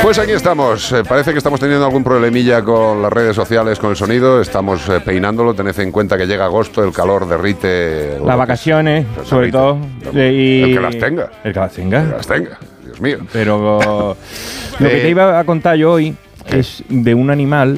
Pues aquí estamos. Parece que estamos teniendo algún problemilla con las redes sociales, con el sonido. Estamos peinándolo. Tened en cuenta que llega agosto, el calor derrite. Las vacaciones, sobre todo. El que las tenga. El que las tenga. El que las tenga. Dios mío. Pero lo que te iba a contar yo hoy es de un animal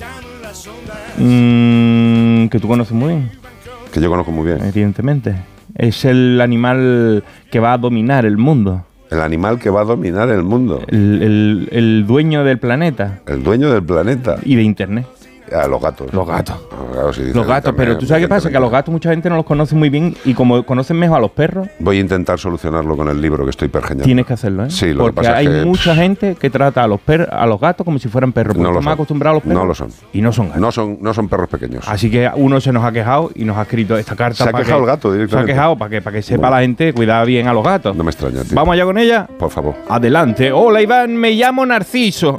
que tú conoces muy bien. Que yo conozco muy bien. Evidentemente. Es el animal que va a dominar el mundo. El animal que va a dominar el mundo. El dueño del planeta. El dueño del planeta. Y de internet. Los gatos. Los gatos. Claro, sí, los gatos, también, pero tú sabes qué pasa, que a los gatos mucha gente no los conoce muy bien y como conocen mejor a los perros... Voy a intentar solucionarlo con el libro que estoy pergeñando. Tienes que hacerlo, ¿eh? Sí, lo porque que pasa hay es que mucha gente que trata a los gatos como si fueran perros. No lo son. Más acostumbrados a los perros. No lo son. Y no son gatos. No son perros pequeños. Así que uno se nos ha quejado y nos ha escrito esta carta. Se ha quejado el gato directamente. Se ha quejado para que sepa la gente cuidar bien a los gatos. No me extraña, tío. ¿Vamos allá con ella? Por favor. Adelante. Hola, Iván, me llamo Narciso.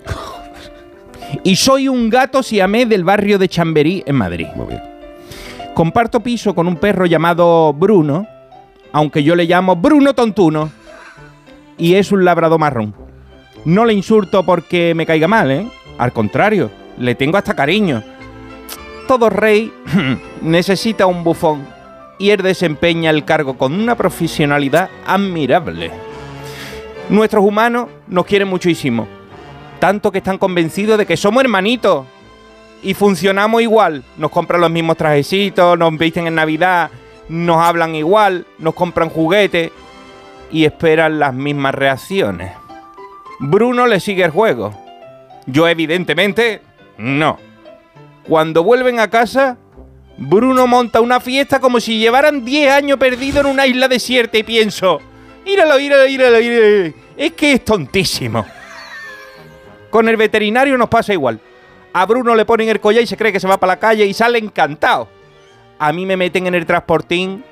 Y soy un gato siamés del barrio de Chamberí, en Madrid. Muy bien. Comparto piso con un perro llamado Bruno, aunque yo le llamo Bruno Tontuno, y es un labrador marrón. No le insulto porque me caiga mal, ¿eh? Al contrario, le tengo hasta cariño. Todo rey necesita un bufón, y él desempeña el cargo con una profesionalidad admirable. Nuestros humanos nos quieren muchísimo. Tanto que están convencidos de que somos hermanitos y funcionamos igual. Nos compran los mismos trajecitos, nos visten en Navidad, nos hablan igual, nos compran juguetes y esperan las mismas reacciones. Bruno le sigue el juego. Yo, evidentemente, no. Cuando vuelven a casa, Bruno monta una fiesta como si llevaran 10 años perdidos en una isla desierta y pienso, íralo. Es que es tontísimo. Con el veterinario nos pasa igual. A Bruno le ponen el collar y se cree que se va para la calle y sale encantado. A mí me meten en el transportín,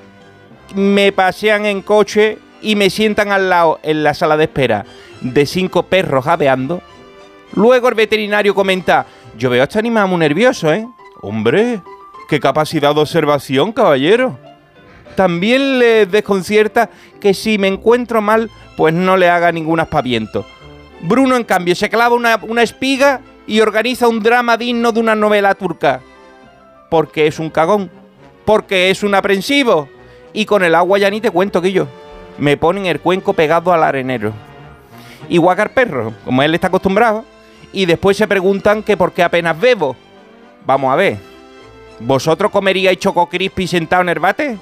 me pasean en coche y me sientan al lado en la sala de espera de 5 perros jadeando. Luego el veterinario comenta, yo veo a este animal muy nervioso, ¿eh? Hombre, qué capacidad de observación, caballero. También le desconcierta que si me encuentro mal, pues no le haga ningún aspaviento. Bruno, en cambio, se clava una espiga y organiza un drama digno de una novela turca. Porque es un cagón. Porque es un aprensivo. Y con el agua ya ni te cuento, Guillo. Me ponen el cuenco pegado al arenero. Igual que al perro, como él está acostumbrado. Y después se preguntan que por qué apenas bebo. Vamos a ver. ¿Vosotros comeríais Choco Crispy sentado en el bate?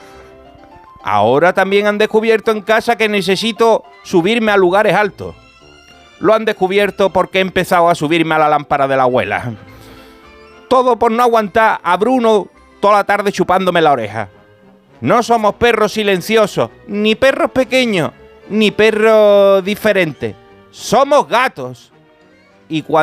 Ahora también han descubierto en casa que necesito subirme a lugares altos. Lo han descubierto porque he empezado a subirme a la lámpara de la abuela. Todo por no aguantar a Bruno toda la tarde chupándome la oreja. No somos perros silenciosos, ni perros pequeños, ni perros diferentes. Somos gatos. Y cuando